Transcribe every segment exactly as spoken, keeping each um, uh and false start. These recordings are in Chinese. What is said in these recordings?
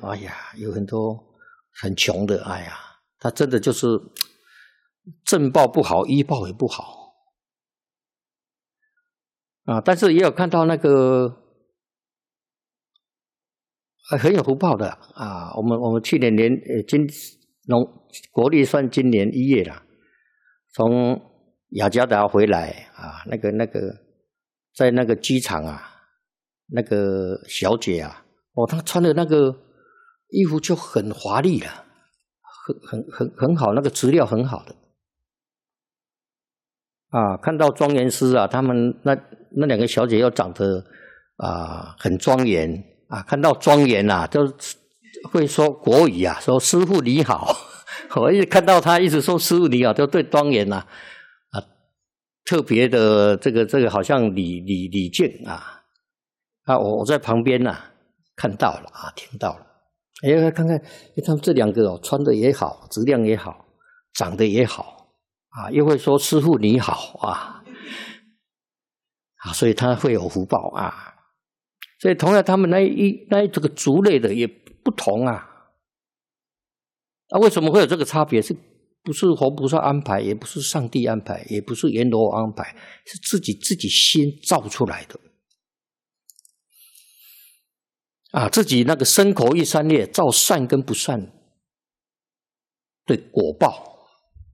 哎呀，有很多很穷的，哎呀，他真的就是正报不好，医报也不好啊。但是也有看到那个很有福报的啊。我们我们去年年呃今农国历算今年一月啦，从雅加达回来啊，那个那个在那个机场啊，那个小姐啊，哦，她穿的那个衣服就很华丽了，很很很很好，那个质料很好的啊。看到庄严师啊，他们那那两个小姐又长得啊很庄严啊，看到庄严啊，都会说国语啊，说师父你好。我一直看到他一直说师父你好，都对庄严啊啊特别的这个这个好像礼礼礼敬啊啊！我我在旁边呐、啊、看到了啊，听到了。哎，看看他们这两个哦，穿的也好，质量也好，长得也好啊，又会说师父你好啊啊，所以他会有福报啊。所以同样他们那一那一这个族类的也不同啊。啊，为什么会有这个差别？是不是佛菩萨安排，也不是上帝安排，也不是阎罗王安排，是自己自己心造出来的啊！自己那个身口意三业造善跟不善对果报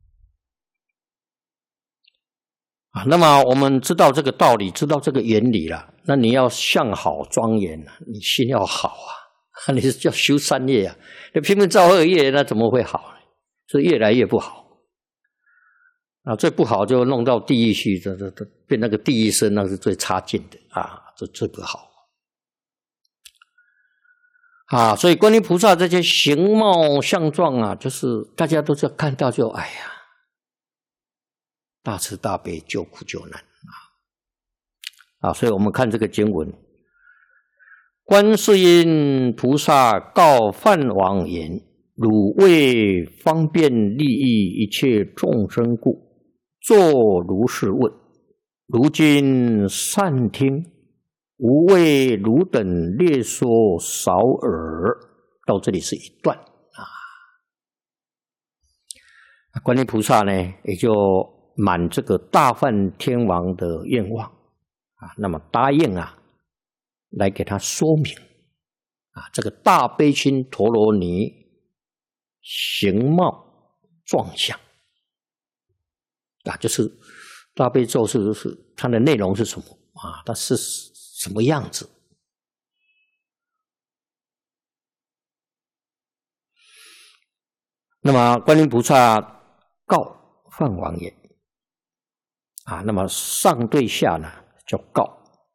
啊。那么我们知道这个道理，知道这个原理了，那你要相好庄严啊，你心要好啊。你是要修善业啊，你拼命造恶业，那怎么会好呢？是越来越不好啊！最不好就弄到地狱去，这这这变那个地狱生，那是最差劲的啊，这最不好啊！所以观音菩萨这些形貌相状啊，就是大家都是看到就哎呀，大慈大悲，救苦救难啊！啊，所以我们看这个经文。观世音菩萨告梵王言：“汝为方便利益一切众生故，作如是问。如今善听，吾为汝等略说少耳。”到这里是一段啊。观音菩萨呢，也就满这个大梵天王的愿望啊，那么答应啊。来给他说明啊，这个大悲心陀罗尼形貌状相啊，就是大悲咒是是它的内容是什么啊？它是什么样子？那么观音菩萨告梵王言啊，那么上对下呢叫告。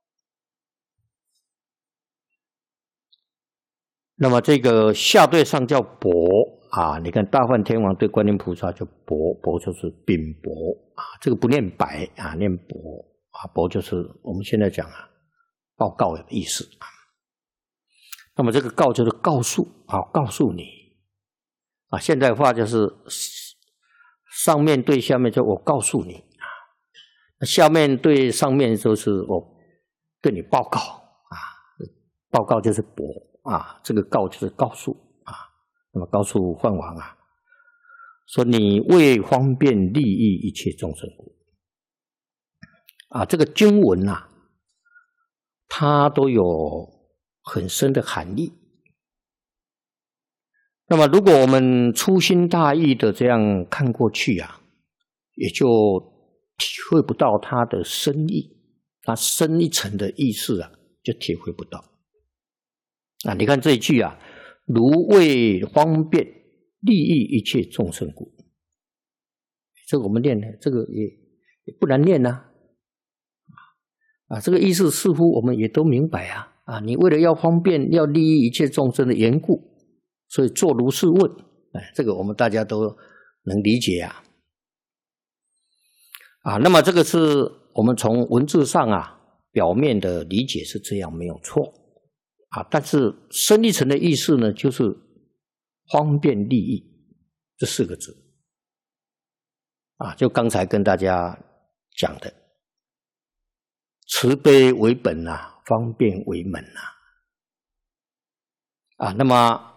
那么这个下对上叫薄啊，你看大梵天王对观音菩萨就薄，薄就是禀薄啊，这个不念白啊，念薄啊，薄就是我们现在讲啊报告的意思啊。那么这个告就是告诉啊，告诉你啊，现代话就是上面对下面就我告诉你啊，下面对上面就是我对你报告啊，报告就是薄。啊，这个告就是告诉啊，那么告诉梵王啊，说你为方便利益一切众生故啊，这个经文啊，它都有很深的含义。那么，如果我们粗心大意的这样看过去啊，也就体会不到它的深意，它深一层的意思啊，就体会不到。啊，你看这一句啊，如为方便利益一切众生故，这个我们念的，这个也也不难念呐、啊。啊，这个意思似乎我们也都明白啊。啊，你为了要方便，要利益一切众生的缘故，所以做如是问，哎，这个我们大家都能理解啊。啊，那么这个是我们从文字上啊，表面的理解是这样，没有错。啊，但是深一层的意思呢，就是方便利益这四个字啊，就刚才跟大家讲的，慈悲为本啊，方便为门啊。啊，那么